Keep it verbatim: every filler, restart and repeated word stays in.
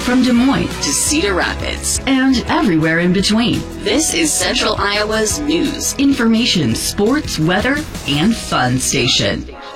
from Des Moines to Cedar Rapids and everywhere in between. This is Central Iowa's news, information, sports, weather, and fun station.